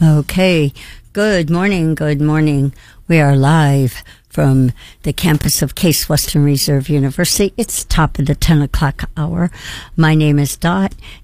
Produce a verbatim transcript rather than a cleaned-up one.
Okay. Good morning. Good morning. We are live from the campus of Case Western Reserve University. It's top of the ten o'clock hour. My name is Dot,